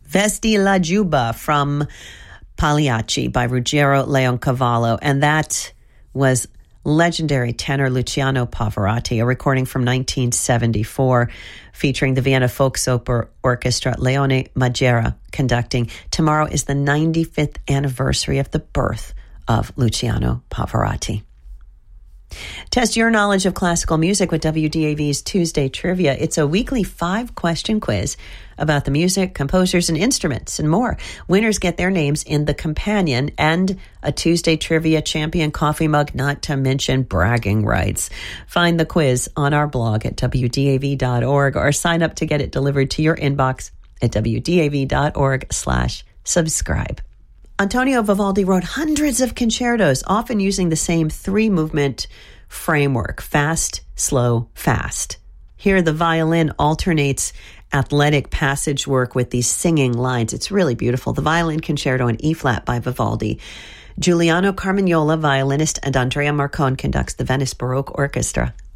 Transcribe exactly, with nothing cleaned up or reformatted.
Vesti la Giubba from Pagliacci by Ruggiero Leoncavallo. And that was legendary tenor Luciano Pavarotti, a recording from nineteen seventy-four featuring the Vienna Folk Soap Orchestra, Leone Magera conducting. Tomorrow is the ninety-fifth anniversary of the birth of Luciano Pavarotti. Test your knowledge of classical music with W D A V's Tuesday Trivia. It's a weekly five-question quiz about the music, composers, and instruments, and more. Winners get their names in the companion and a Tuesday Trivia champion coffee mug, not to mention bragging rights. Find the quiz on our blog at W D A V dot org or sign up to get it delivered to your inbox at W D A V dot org slash subscribe. Antonio Vivaldi wrote hundreds of concertos, often using the same three-movement framework: fast, slow, fast. Here, the violin alternates athletic passage work with these singing lines. It's really beautiful. The Violin Concerto in E-flat by Vivaldi. Giuliano Carmagnola, violinist, and Andrea Marcon conducts the Venice Baroque Orchestra.